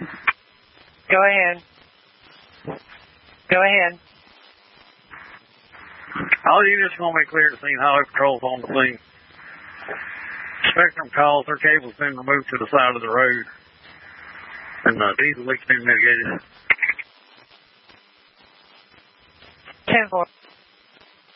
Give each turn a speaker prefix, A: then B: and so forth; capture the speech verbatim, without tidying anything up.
A: Go ahead. Go ahead.
B: All units want me clear to scene. Highway Patrol's on the scene. Spectrum calls. Their cable's been removed to the side of the road. And the diesel leak's been mitigated.
A: ten four.